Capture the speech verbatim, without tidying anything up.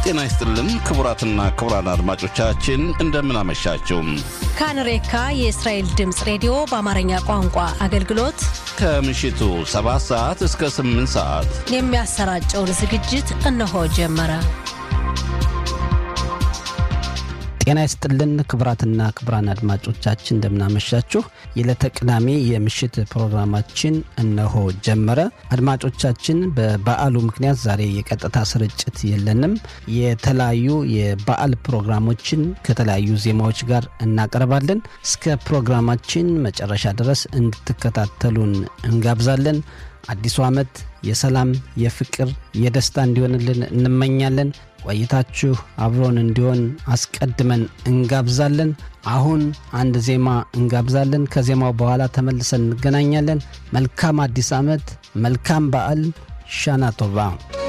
ጤና ይስጥልን ክቡራትና ክቡራን አድማጮቻችን እንደምን አመሻችሁ። ካንሬካ የእስራኤል ድምጽ ሬዲዮ በአማርኛ ቋንቋ አገልግሎት ከምሽቱ ሰባት ሰዓት እስከ ስምንት ሰዓት የሚያሰራጨውን ዝግጅት እነሆ ጀመረ። ጤና ይስጥልን ክቡራትና ክቡራን አድማጮቻችን እንደምን አመሻችሁ። የዕለተ ቅዳሜ የምሽት ፕሮግራማችን እነሆ ጀመረ። አድማጮቻችን በበዓሉ ምክንያት ዛሬ የቀጥታ ስርጭት የለንም። የተለያዩ የበዓል ፕሮግራሞችን ከተለያዩ ዜማዎች ጋር እናቀርባለን። እስከ ፕሮግራማችን መጨረሻ ድረስ እንድትከታተሉን እንጋብዛለን። አዲሱ ዓመት የሰላም፣ የፍቅር፣ የደስታ እንዲሆንልን እንመኛለን። ቆይታችሁ አብሮን እንዲሆን አስቀድመን እንጋብዛለን። አሁን አንድ ዜማ እንጋብዛለን። ከዜማው በኋላ ተመልሰን እንገናኛለን። መልካም አዲስ ዓመት፣ መልካም በዓል። ሻና ቶባ